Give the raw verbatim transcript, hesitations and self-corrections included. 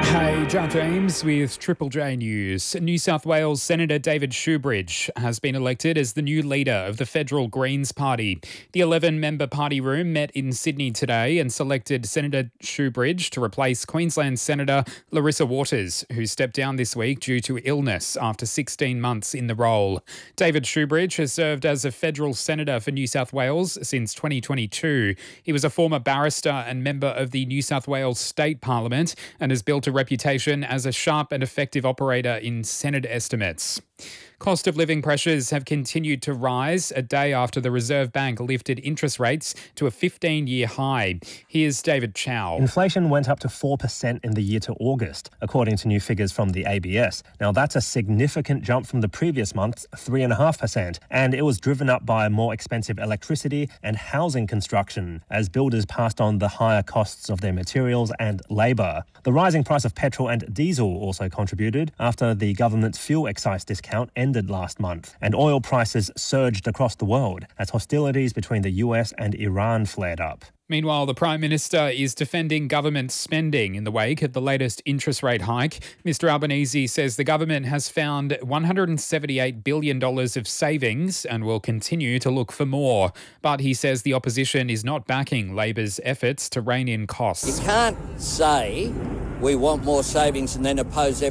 Hey, John James with Triple J News. New South Wales Senator David Shoebridge has been elected as the new leader of the federal Greens Party. The eleven-member party room met in Sydney today and selected Senator Shoebridge to replace Queensland Senator Larissa Waters, who stepped down this week due to illness after sixteen months in the role. David Shoebridge has served as a federal senator for New South Wales since twenty twenty-two. He was a former barrister and member of the New South Wales State Parliament and has built a reputation as a sharp and effective operator in Senate estimates. Cost of living pressures have continued to rise a day after the Reserve Bank lifted interest rates to a fifteen-year high. Here's David Chow. Inflation went up to four percent in the year to August, according to new figures from the A B S. Now, that's a significant jump from the previous month's three point five percent, and it was driven up by more expensive electricity and housing construction as builders passed on the higher costs of their materials and labour. The rising price of petrol and diesel also contributed after the government's fuel excise discount ended last month, and oil prices surged across the world as hostilities between the U S and Iran flared up. Meanwhile, the Prime Minister is defending government spending in the wake of the latest interest rate hike. Mr Albanese says the government has found one hundred seventy-eight billion dollars of savings and will continue to look for more. But he says the opposition is not backing Labor's efforts to rein in costs. You can't say we want more savings and then oppose